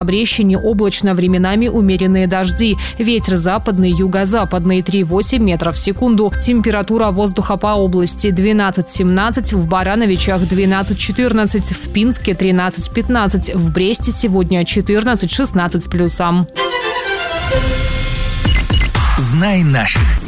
Брещине облачно, временами умеренные дожди. Ветер западный, юго-западный 3,8 метров в секунду. Температура воздуха по области 12-17, в Барановичах 12-14, в Пинске 13-15, в Бресте сегодня 14-16 с плюсом. Знай наших.